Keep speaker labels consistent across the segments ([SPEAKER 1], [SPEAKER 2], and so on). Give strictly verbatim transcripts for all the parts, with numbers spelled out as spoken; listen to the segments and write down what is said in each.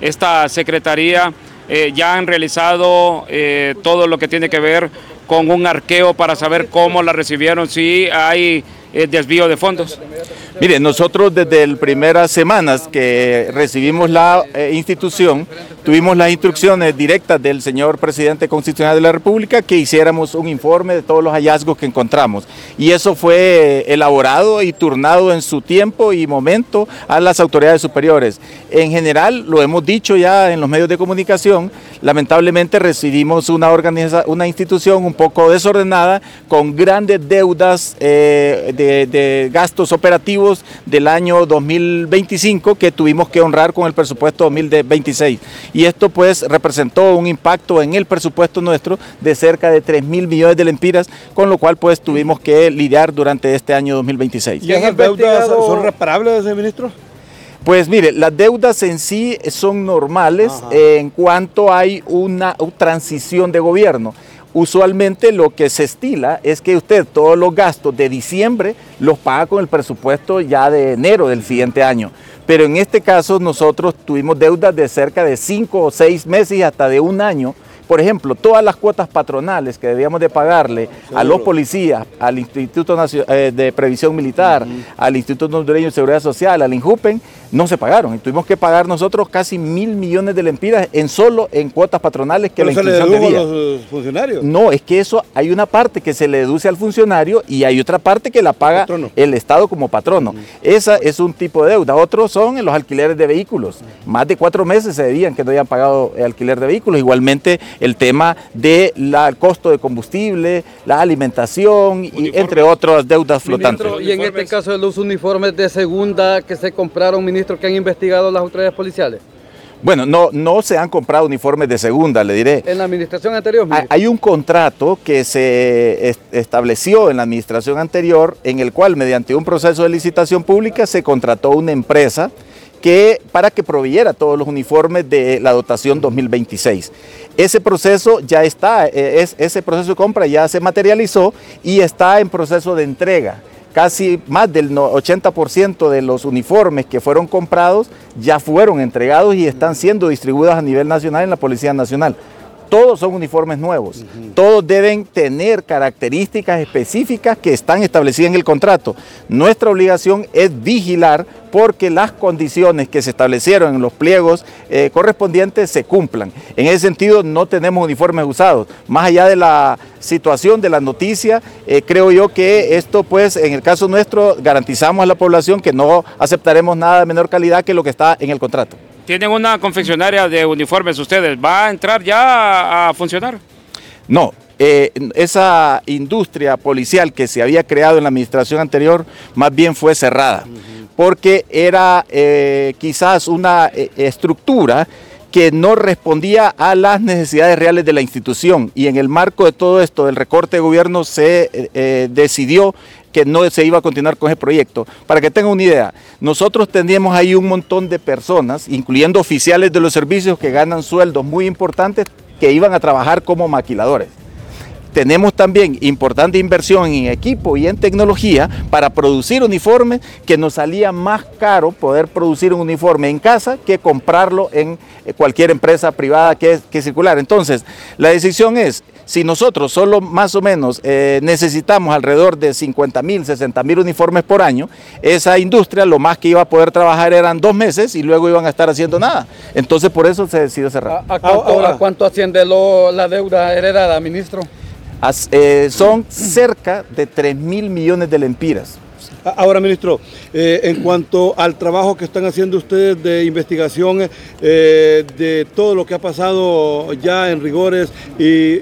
[SPEAKER 1] esta secretaría eh, ya han realizado eh, todo lo que tiene que ver con un arqueo para saber cómo la recibieron, si hay eh, desvío de fondos?
[SPEAKER 2] Mire, nosotros desde las primeras semanas que recibimos la eh, institución, tuvimos las instrucciones directas del señor presidente constitucional de la República que hiciéramos un informe de todos los hallazgos que encontramos. Y eso fue elaborado y turnado en su tiempo y momento a las autoridades superiores. En general, lo hemos dicho ya en los medios de comunicación, lamentablemente recibimos una, organiza una institución un poco desordenada, con grandes deudas eh, de, de gastos operativos del año dos mil veinticinco que tuvimos que honrar con el presupuesto dos mil veintiséis. Y esto pues representó un impacto en el presupuesto nuestro de cerca de tres mil millones de lempiras, con lo cual pues tuvimos que lidiar durante este año dos mil veintiséis.
[SPEAKER 3] ¿Y esas deudas son reparables, señor ministro?
[SPEAKER 2] Pues mire, las deudas en sí son normales eh, en cuanto hay una, una transición de gobierno. Usualmente lo que se estila es que usted todos los gastos de diciembre los paga con el presupuesto ya de enero del siguiente año. Pero en este caso nosotros tuvimos deudas de cerca de cinco o seis meses y hasta de un año. Por ejemplo, todas las cuotas patronales que debíamos de pagarle a los policías, al Instituto de Previsión Militar, uh-huh. al Instituto Hondureño de Seguridad Social, al INJUPEN, no se pagaron. Y tuvimos que pagar nosotros casi mil millones de lempiras en solo en cuotas patronales que
[SPEAKER 3] ¿Pero
[SPEAKER 2] la
[SPEAKER 3] se
[SPEAKER 2] institución
[SPEAKER 3] le dedujo
[SPEAKER 2] debía.
[SPEAKER 3] a los funcionarios?
[SPEAKER 2] No, es que eso hay una parte que se le deduce al funcionario y hay otra parte que la paga patrono. El Estado como patrono. Uh-huh. Esa es un tipo de deuda. Otros son en los alquileres de vehículos. Uh-huh. Más de cuatro meses se debían que no habían pagado el alquiler de vehículos. Igualmente el tema del costo de combustible, la alimentación y entre otras deudas flotantes.
[SPEAKER 4] Ministro, y en este caso de los uniformes de segunda que se compraron, ministro, que han investigado las autoridades policiales.
[SPEAKER 2] Bueno, no, no se han comprado uniformes de segunda, le diré.
[SPEAKER 4] ¿En la administración anterior, ministro?
[SPEAKER 2] Hay un contrato que se est estableció en la administración anterior, en el cual mediante un proceso de licitación pública se contrató una empresa que, para que proveyera todos los uniformes de la dotación dos mil veintiséis. Ese proceso ya está, es, ese proceso de compra ya se materializó y está en proceso de entrega. Casi más del ochenta por ciento de los uniformes que fueron comprados ya fueron entregados y están siendo distribuidos a nivel nacional en la Policía Nacional. Todos son uniformes nuevos, uh-huh. todos deben tener características específicas que están establecidas en el contrato. Nuestra obligación es vigilar porque las condiciones que se establecieron en los pliegos eh, correspondientes se cumplan. En ese sentido no tenemos uniformes usados. Más allá de la situación de la noticia, eh, creo yo que esto pues en el caso nuestro garantizamos a la población que no aceptaremos nada de menor calidad que lo que está en el contrato.
[SPEAKER 1] Tienen una confeccionaria de uniformes ustedes, ¿va a entrar ya a funcionar?
[SPEAKER 2] No, eh, esa industria policial que se había creado en la administración anterior más bien fue cerrada, uh-huh. porque era eh, quizás una eh, estructura que no respondía a las necesidades reales de la institución, y en el marco de todo esto del recorte de gobierno se eh, decidió que no se iba a continuar con ese proyecto. Para que tengan una idea, nosotros teníamos ahí un montón de personas, incluyendo oficiales de los servicios que ganan sueldos muy importantes, que iban a trabajar como maquiladores. Tenemos también importante inversión en equipo y en tecnología para producir uniformes, que nos salía más caro poder producir un uniforme en casa que comprarlo en cualquier empresa privada que, que circular. Entonces, la decisión es, si nosotros solo más o menos eh, necesitamos alrededor de cincuenta mil, sesenta mil uniformes por año, esa industria lo más que iba a poder trabajar eran dos meses y luego iban a estar haciendo nada. Entonces por eso se decidió cerrar.
[SPEAKER 4] ¿A, a, cuánto, ¿a cuánto asciende lo, la deuda heredada, ministro?
[SPEAKER 2] As, eh, son cerca de tres mil millones de lempiras.
[SPEAKER 3] Ahora, ministro, eh, en cuanto al trabajo que están haciendo ustedes de investigación eh, de todo lo que ha pasado ya en Rigores y,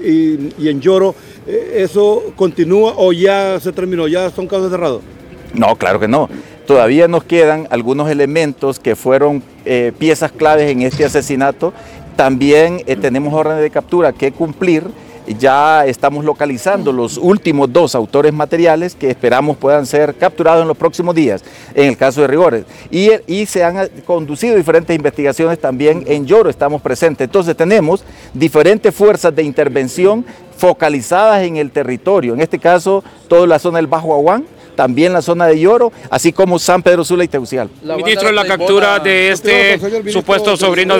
[SPEAKER 3] y, y en Lloro, eh, ¿eso continúa o ya se terminó? ¿Ya son casos cerrados?
[SPEAKER 2] No, claro que no. Todavía nos quedan algunos elementos que fueron eh, piezas claves en este asesinato. También eh, tenemos órdenes de captura que cumplir. Ya estamos localizando los últimos dos autores materiales que esperamos puedan ser capturados en los próximos días, en el caso de Rigores. Y, y se han conducido diferentes investigaciones también en Lloro, estamos presentes. Entonces tenemos diferentes fuerzas de intervención focalizadas en el territorio, en este caso toda la zona del Bajo Aguán, también la zona de Lloro, así como San Pedro Sula y Tegucigalpa.
[SPEAKER 1] Ministro, la captura de este supuesto sobrino